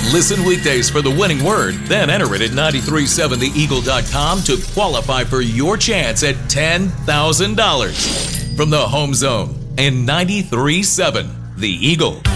Listen weekdays for the winning word, then enter it at 937theeagle.com to qualify for your chance at $10,000. From the home zone and 93.7 The Eagle.